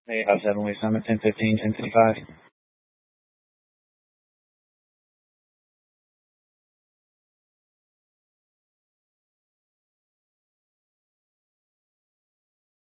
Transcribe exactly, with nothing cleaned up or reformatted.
Hey, how's seven West Summit, ten fifteen, ten fifty-five?